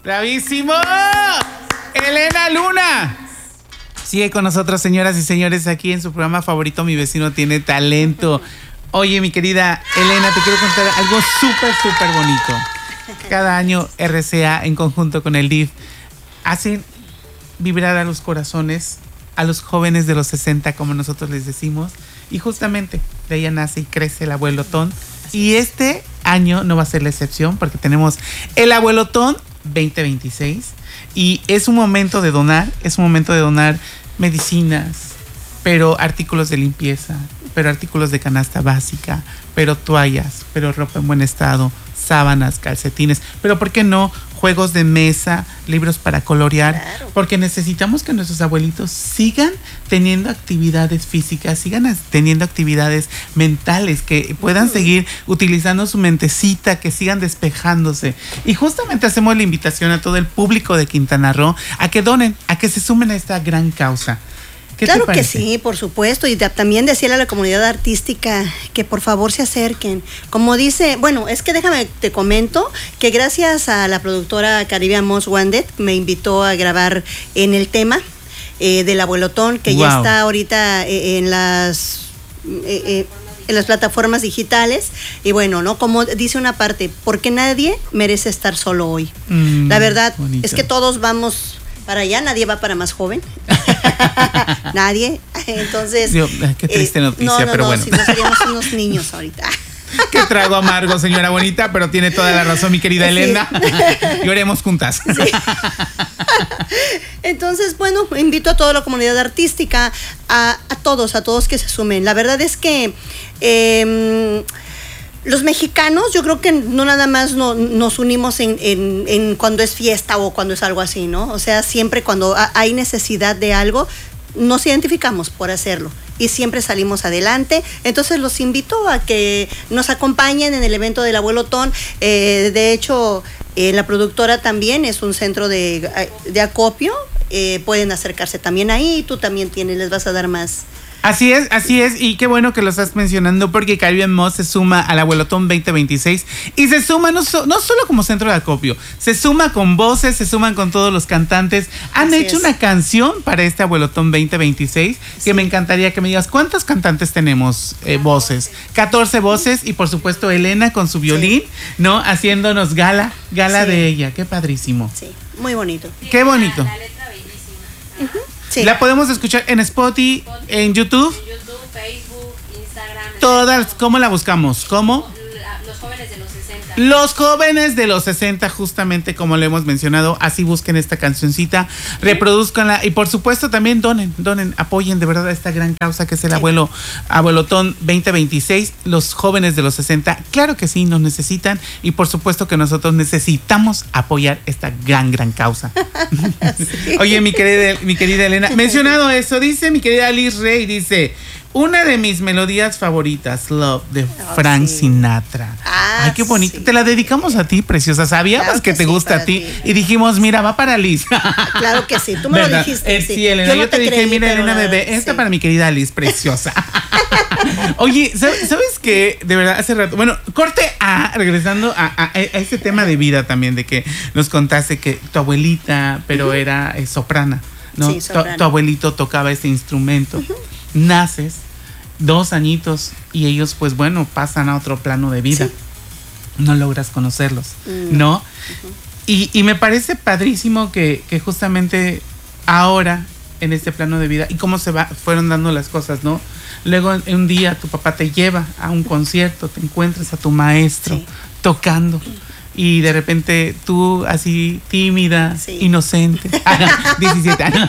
¡Bravísimo! Elena Luna. Sigue con nosotros, señoras y señores, aquí en su programa favorito, Mi Vecino Tiene Talento. Oye, mi querida Elena, te quiero contar algo súper bonito. Cada año RCA, en conjunto con el DIF, hacen vibrar a los corazones, a los jóvenes de los 60, como nosotros les decimos. Y justamente de ella nace y crece el Abuelotón. Y este año no va a ser la excepción, porque tenemos el Abuelotón 2026. Y es un momento de donar, medicinas, pero artículos de limpieza, pero artículos de canasta básica, pero toallas, pero ropa en buen estado, sábanas, calcetines, pero ¿por qué no? Juegos de mesa, libros para colorear, claro. Porque necesitamos que nuestros abuelitos sigan teniendo actividades físicas, sigan teniendo actividades mentales, que puedan seguir utilizando su mentecita, que sigan despejándose. Y justamente hacemos la invitación a todo el público de Quintana Roo a que donen, a que se sumen a esta gran causa. Claro que sí, por supuesto, y también decirle a la comunidad artística que por favor se acerquen. Como dice, bueno, es que déjame te comento que gracias a la productora Caribbean Most Wanted me invitó a grabar en el tema del Abuelotón, que ya está ahorita en las plataformas digitales. Y bueno, ¿no? Como dice una parte, porque nadie merece estar solo hoy. La verdad bonito. Es que todos vamos para allá, nadie va para más joven. Nadie. Entonces. Qué triste noticia, pero bueno. Si no seríamos unos niños ahorita. Qué trago amargo, señora bonita, pero tiene toda la razón, mi querida Elena. Lloremos juntas. Sí. Entonces, bueno, invito a toda la comunidad artística, a todos que se sumen. La verdad es que los mexicanos, yo creo que no nada más nos unimos en cuando es fiesta o cuando es algo así, ¿no? O sea, siempre cuando hay necesidad de algo, nos identificamos por hacerlo y siempre salimos adelante. Entonces los invito a que nos acompañen en el evento del Abuelotón. De hecho, la productora también es un centro de acopio. Pueden acercarse también ahí. Tú también les vas a dar más. Así es, y qué bueno que lo estás mencionando, porque Caribbean Most se suma al Abuelotón 2026 y se suma no solo como centro de acopio, se suma con voces, se suman con todos los cantantes. Han hecho una canción para este Abuelotón 2026 que me encantaría que me digas, ¿cuántos cantantes tenemos? Voces, 14 voces, y por supuesto Elena con su violín, ¿no? Haciéndonos gala de ella. Qué padrísimo. Sí, muy bonito. Qué bonito. La letra bellísima. Sí. La podemos escuchar en Spotify, en YouTube. En YouTube, Facebook, Instagram. Todas, ¿cómo la buscamos? ¿Cómo? Los jóvenes de los 60. Los jóvenes de los 60, justamente como lo hemos mencionado. Así busquen esta cancioncita, reproduzcanla y por supuesto también donen, apoyen de verdad a esta gran causa que es el Abuelotón 2026. Los jóvenes de los 60, claro que sí, nos necesitan, y por supuesto que nosotros necesitamos apoyar esta gran causa. Sí. Oye, mi querida Elena, mencionado eso, dice mi querida Liz Rey, dice: una de mis melodías favoritas, Love, de Frank Sinatra. Ay, qué bonito. Sí. Te la dedicamos a ti, preciosa. Sabíamos que te gusta a ti. Y dijimos, mira, va para Liz. Claro que sí, tú me lo dijiste. Sí, Elena, yo te dije, mira, Elena, bebé, esta para mi querida Liz, preciosa. Oye, ¿sabes qué? De verdad, hace rato, bueno, regresando a este tema de vida también, de que nos contaste que tu abuelita, pero era soprana, ¿no? Sí, soprano. Tu abuelito tocaba este instrumento. Naces, 2 añitos, y ellos, pues bueno, pasan a otro plano de vida. Sí. No logras conocerlos, ¿no? Y me parece padrísimo que justamente ahora, en este plano de vida, y cómo fueron dando las cosas, ¿no? Luego, un día, tu papá te lleva a un concierto, te encuentras a tu maestro tocando. Y de repente tú así tímida, inocente, 17 años.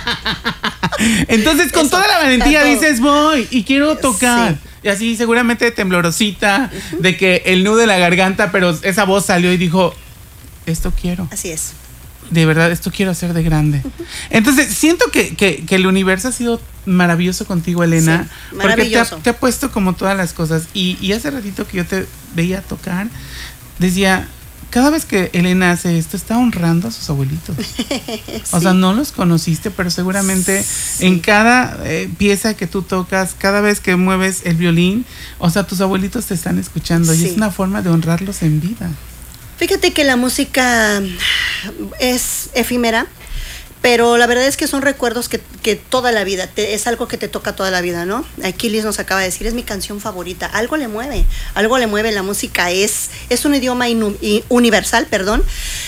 Entonces con toda la valentía dices, voy y quiero tocar. Sí. Y así seguramente temblorosita, de que el nudo de la garganta, pero esa voz salió y dijo, esto quiero. Así es. De verdad, esto quiero hacer de grande. Entonces siento que el universo ha sido maravilloso contigo, Elena. Sí, maravilloso. Porque te ha puesto como todas las cosas. Y hace ratito que yo te veía tocar, decía, cada vez que Elena hace esto, está honrando a sus abuelitos. Sí. O sea, no los conociste, pero seguramente en cada pieza que tú tocas, cada vez que mueves el violín, o sea, tus abuelitos te están escuchando. Y es una forma de honrarlos en vida. Fíjate que la música es efímera. Pero la verdad es que son recuerdos que toda la vida, es algo que te toca toda la vida, ¿no? Aquí Liz nos acaba de decir, es mi canción favorita. Algo le mueve, la música es un idioma universal, perdón.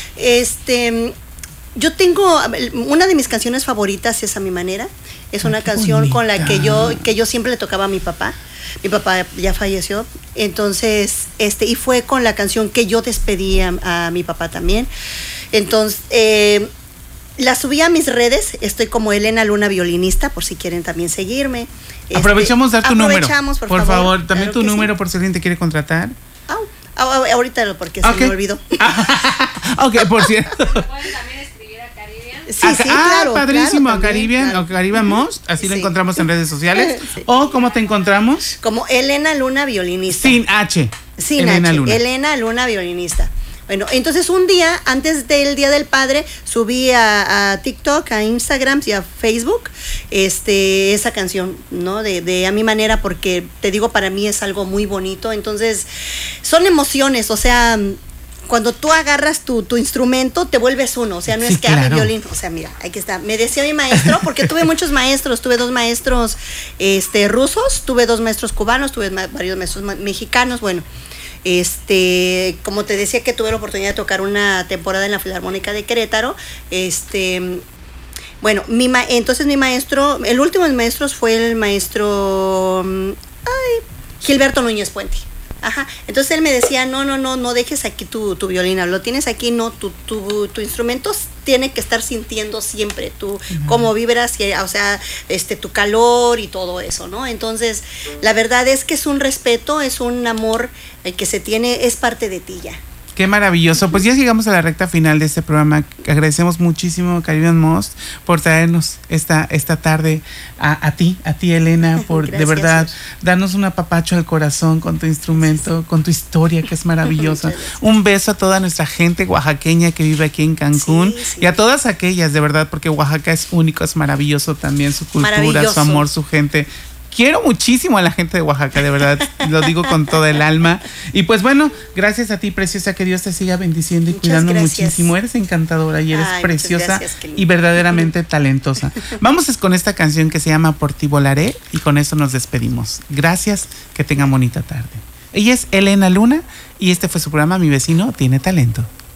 Yo tengo, una de mis canciones favoritas es A Mi Manera. Es una canción bonita, con la que yo siempre le tocaba a mi papá. Mi papá ya falleció, entonces, y fue con la canción que yo despedí a mi papá también. Entonces, la subí a mis redes, estoy como Elena Luna Violinista, por si quieren también seguirme. Aprovechamos dar tu número. Por favor. También tu número por si alguien te quiere contratar. Ahorita porque se me olvidó. Ok, por cierto. Pueden también escribir a Caribbean. Sí, claro. Padrísimo, claro, a Caribbean, claro. O Caribbean Moss, así lo Sí. encontramos en redes sociales. Sí. ¿O cómo te encontramos? Como Elena Luna Violinista. Sin H. Sin Elena H. Luna. Elena Luna Violinista. Bueno, entonces un día, antes del Día del Padre, subí a TikTok, a Instagram y a Facebook esa canción, ¿no? De A Mi Manera, porque te digo, para mí es algo muy bonito. Entonces, son emociones, o sea, cuando tú agarras tu instrumento, te vuelves uno. O sea, no Sí, es que claro. mi violín. O sea, mira, aquí está. Me decía mi maestro, porque tuve muchos maestros. Tuve 2 maestros rusos, tuve 2 maestros cubanos, tuve varios maestros mexicanos. Bueno, como te decía que tuve la oportunidad de tocar una temporada en la Filarmónica de Querétaro, bueno, entonces mi maestro, el último de mis maestros fue el maestro Gilberto Núñez Puente. Ajá. Entonces él me decía, no dejes aquí tu violín, lo tienes aquí, no, tu instrumento tiene que estar sintiendo siempre cómo vibras, o sea, tu calor y todo eso, ¿no? Entonces, la verdad es que es un respeto, es un amor que se tiene, es parte de ti ya. Qué maravilloso. Pues ya llegamos a la recta final de este programa. Agradecemos muchísimo, Caribbean Moss, por traernos esta tarde a ti, Elena, por de verdad darnos un apapacho al corazón con tu instrumento, con tu historia, que es maravillosa. Un beso a toda nuestra gente oaxaqueña que vive aquí en Cancún, y a todas aquellas, de verdad, porque Oaxaca es único, es maravilloso también, su cultura, su amor, su gente. Quiero muchísimo a la gente de Oaxaca, de verdad, lo digo con toda el alma. Y pues bueno, gracias a ti, preciosa, que Dios te siga bendiciendo y cuidando muchísimo. Eres encantadora y eres preciosa y verdaderamente talentosa. Vamos con esta canción que se llama Por ti volaré, y con eso nos despedimos. Gracias, que tengan bonita tarde. Ella es Elena Luna y este fue su programa Mi Vecino Tiene Talento.